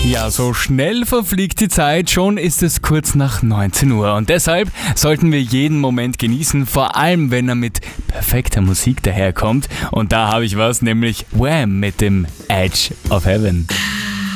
Ja, so schnell verfliegt die Zeit, schon ist es kurz nach 19 Uhr und deshalb sollten wir jeden Moment genießen, vor allem wenn er mit perfekter Musik daherkommt. Und da habe ich was, nämlich Wham mit dem Edge of Heaven.